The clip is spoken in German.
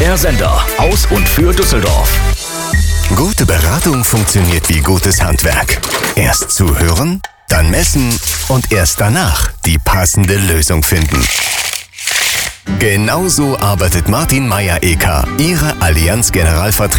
Der Sender aus und für Düsseldorf. Gute Beratung funktioniert wie gutes Handwerk. Erst zuhören, dann messen und erst danach die passende Lösung finden. Genauso arbeitet Martin Meyer-Eker, Ihre Allianz Generalvertreter